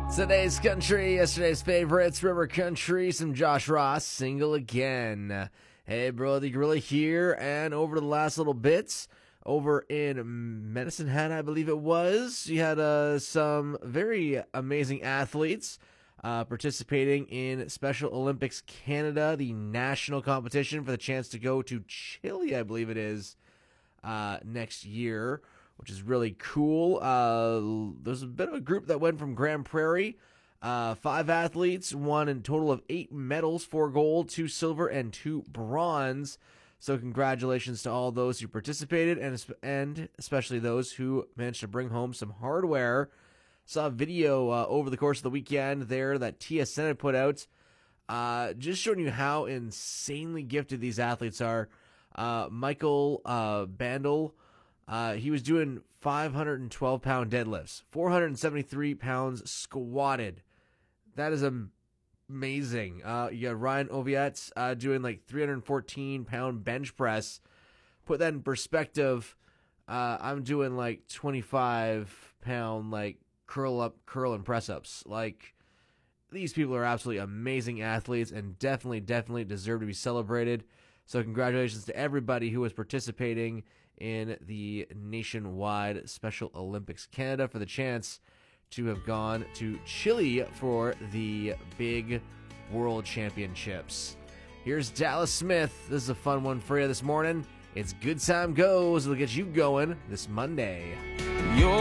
Today's country, yesterday's favorites, River Country, some Josh Ross, Single Again. Hey, bro, the Gorilla here, and over the last little bits, over in Medicine Hat, I believe it was, you had some very amazing athletes participating in Special Olympics Canada, the national competition for the chance to go to Chile, I believe it is, next year, which is really cool. There's a bit of a group that went from Grand Prairie. 5 athletes, won a total of 8 medals, 4 gold, 2 silver, and 2 bronze. So congratulations to all those who participated, and especially those who managed to bring home some hardware. Saw a video over the course of the weekend there that TSN had put out, just showing you how insanely gifted these athletes are. Michael Bandel, he was doing 512-pound deadlifts, 473 pounds squatted. That is amazing. You got Ryan Oviats doing like 314-pound bench press. Put that in perspective, I'm doing like 25-pound like curl and press-ups. Like, these people are absolutely amazing athletes and definitely deserve to be celebrated. So congratulations to everybody who was participating in the nationwide Special Olympics Canada for the chance to have gone to Chile for the big World Championships. Here's Dallas Smith. This is a fun one for you this morning. It's Good Time Goes. It'll get you going this Monday.